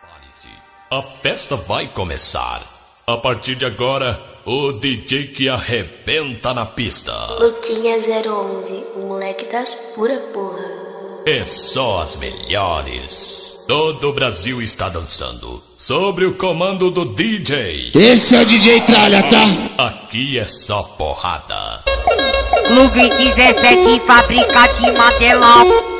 Prepare-se, a festa vai começar. A partir de agora, o DJ que arrebenta na pista. Luquinha 011, o moleque das pura porra. É só as melhores. Todo o Brasil está dançando sob o comando do DJ. Esse é o DJ Tralha, tá? Aqui é só porrada. Clube 17, fábrica de material.